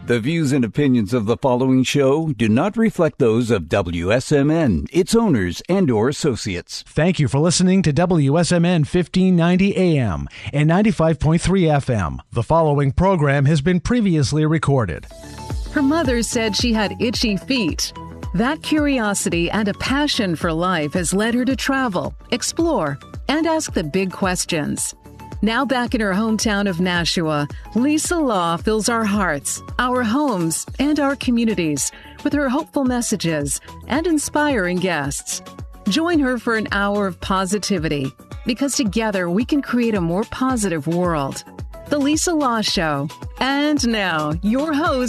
The views and opinions of the following show do not reflect those of WSMN, its owners, and/or associates. Thank you for listening to WSMN 1590 AM and 95.3 FM. The following program has been previously recorded. Her mother said she had itchy feet. That curiosity and a passion for life has led her to travel, explore, and ask the big questions. Now back in her hometown of Nashua, Lisa Law fills our hearts, our homes, and our communities with her hopeful messages and inspiring guests. Join her for an hour of positivity, because together we can create a more positive world. The Lisa Law Show. And now, your host,